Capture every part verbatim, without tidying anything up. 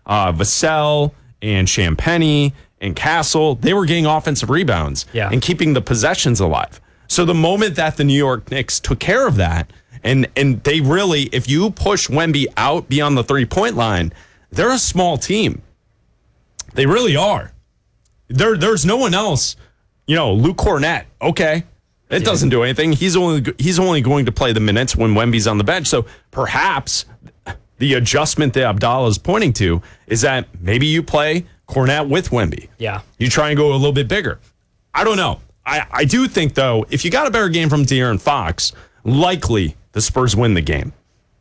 uh, Vassell and Champagny and Castle, they were getting offensive rebounds yeah. and keeping the possessions alive. So the moment that the New York Knicks took care of that, and and they really, if you push Wemby out beyond the three-point line, they're a small team. They really are. There, there's no one else. You know, Luke Cornett, okay. It doesn't do anything. He's only he's only going to play the minutes when Wemby's on the bench. So perhaps the adjustment that Abdallah is pointing to is that maybe you play Cornett with Wemby. Yeah. You try and go a little bit bigger. I don't know. I, I do think, though, if you got a better game from De'Aaron Fox, likely the Spurs win the game.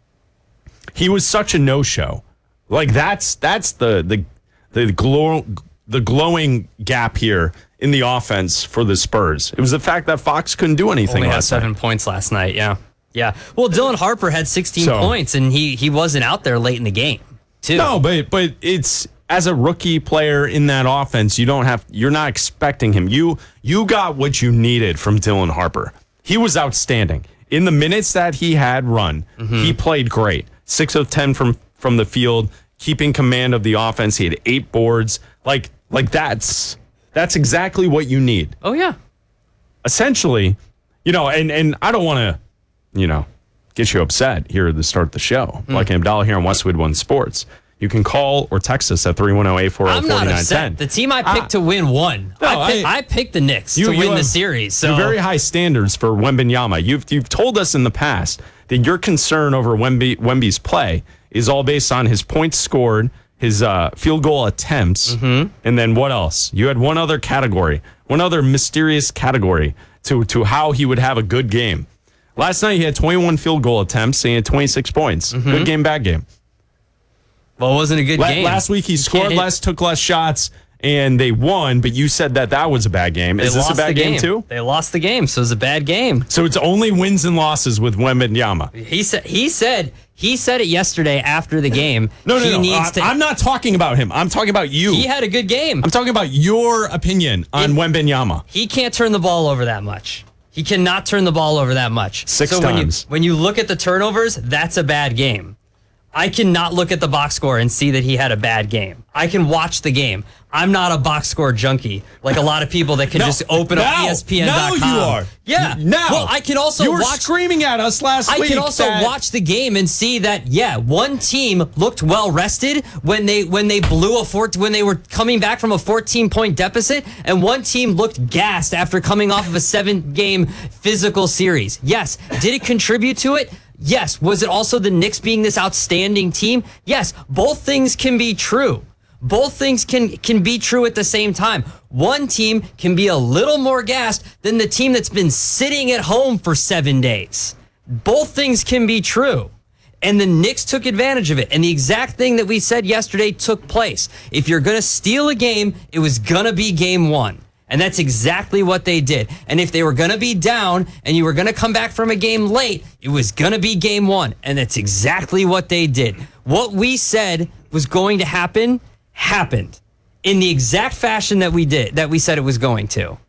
He was such a no-show. Like, that's that's the the the glow, the glowing gap here in the offense for the Spurs. It was the fact that Fox couldn't do anything Only had last seven night. points last night, yeah. Yeah. Well, Dylan Harper had sixteen So- points, and he he wasn't out there late in the game, too. No, but but it's as a rookie player in that offense, you don't have you're not expecting him. You you got what you needed from Dylan Harper. He was outstanding. In the minutes that he had run, mm-hmm. he played great. six of ten from from the field, keeping command of the offense. He had eight boards. Like like that's that's exactly what you need. Oh yeah. Essentially, you know, and and I don't want to, you know, get you upset here at the start of the show. Mm. Like Abdallah here on Westwood One Sports. You can call or text us at three one zero, eight four zero, four nine one zero. I'm not upset. The team I picked ah. to win won. No, I, pick, I, I picked the Knicks you, to you win have, the series. So very high standards for Wembanyama. You've you've told us in the past that your concern over Wemby, Wemby's play is all based on his points scored, his uh, field goal attempts, mm-hmm. and then what else? You had one other category, one other mysterious category to to how he would have a good game. Last night he had twenty-one field goal attempts and he had twenty-six points. Mm-hmm. Good game, bad game. Well, it wasn't a good La- game. Last week he scored hit- less, took less shots, and they won, but you said that that was a bad game. They Is this a lost bad the game. game too? They lost the game, so it was a bad game. So it's only wins and losses with Wembanyama. He said he said he said it yesterday after the game. No, no, he no. Needs I, to, I'm not talking about him. I'm talking about you. He had a good game. I'm talking about your opinion on It- Wembanyama. He can't turn the ball over that much. He cannot turn the ball over that much. Six so times. When you, when you look at the turnovers, that's a bad game. I cannot look at the box score and see that he had a bad game. I can watch the game. I'm not a box score junkie like a lot of people that can No, just open now, up E S P N dot com. Now you are. Yeah. Now. Well, I can also you were watch. screaming at us last I week. can also that- watch the game and see that yeah, one team looked well rested when they when they blew a four when they were coming back from a fourteen point deficit, and one team looked gassed after coming off of a seven game physical series. Yes, did it contribute to it? Yes. Was it also the Knicks being this outstanding team? Yes. Both things can be true. Both things can can be true at the same time. One team can be a little more gassed than the team that's been sitting at home for seven days. Both things can be true. And the Knicks took advantage of it. And the exact thing that we said yesterday took place. If you're going to steal a game, it was going to be game one. And that's exactly what they did. And if they were going to be down and you were going to come back from a game late, it was going to be game one. And that's exactly what they did. What we said was going to happen happened in the exact fashion that we did, that we said it was going to.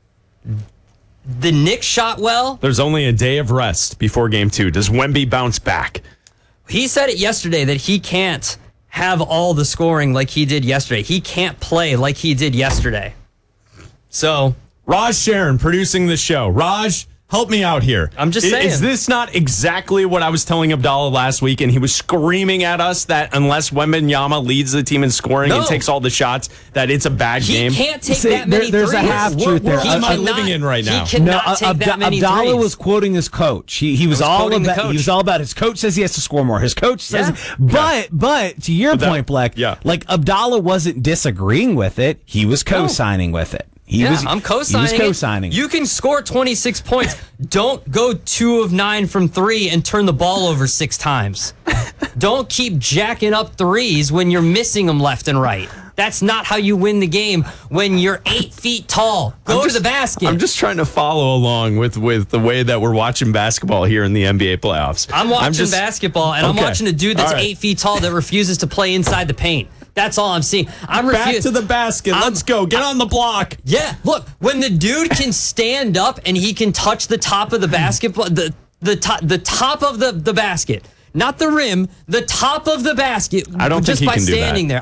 The Knicks shot well. There's only a day of rest before game two. Does Wemby bounce back? He said it yesterday that he can't have all the scoring like he did yesterday. He can't play like he did yesterday. So, Raj Sharon producing the show. Raj, help me out here. I'm just I- saying. Is this not exactly what I was telling Abdallah last week? And he was screaming at us that unless Wembanyama leads the team in scoring No. and takes all the shots, that it's a bad he game. can't take See, that many there- there's a threes. half-truth there. He What am I cannot- living in right now? He cannot no, take Ab- that many Abdallah threes. was quoting his coach. He he was, was all quoting the about coach. he was all about his coach says he has to score more. His coach says, Yeah. but but to your But that- point, Black, yeah. like Abdallah wasn't disagreeing with it. He was co-signing with it. He Yeah, was I'm co-signing. He was co-signing. It. You can score twenty-six points. Don't go two of nine from three and turn the ball over six times. Don't keep jacking up threes when you're missing them left and right. That's not how you win the game when you're eight feet tall. Go I'm to just- the basket. I'm just trying to follow along with, with the way that we're watching basketball here in the N B A playoffs. I'm watching just- basketball, and I'm Okay. watching a dude that's All right. eight feet tall that refuses to play inside the paint. That's all I'm seeing. I'm Back refu- to the basket. I'm- Let's go. Get on the block. Yeah, look, when the dude can stand up and he can touch the top of the basketball, the the top the top of the, the basket, not the rim, the top of the basket. I don't just think he by can do that. standing there.